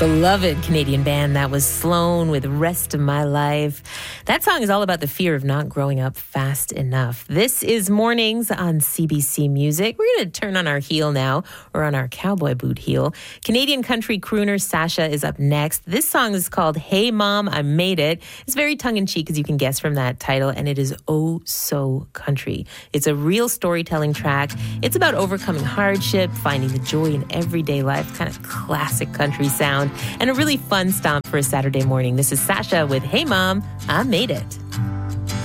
Beloved Canadian band, that was Sloan with Rest of My Life. That song is all about the fear of not growing up fast enough. This is Mornings on CBC Music. We're going to turn on our heel now, or on our cowboy boot heel. Canadian country crooner Sasha is up next. This song is called Hey Mom, I Made It. It's very tongue-in-cheek, as you can guess from that title, and it is oh so country. It's a real storytelling track. It's about overcoming hardship, finding the joy in everyday life, kind of classic country sound, and a really fun stomp for a Saturday morning. This is Sasha with Hey Mom, I Made It.